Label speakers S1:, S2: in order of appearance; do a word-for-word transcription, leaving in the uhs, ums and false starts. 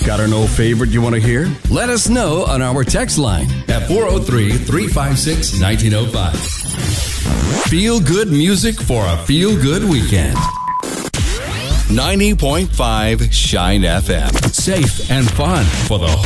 S1: Got an old favorite you want to hear? Let us know on our text line at four oh three, three five six, one nine oh five. Feel good music for a feel good weekend. ninety point five Shine F M. Safe and fun for the whole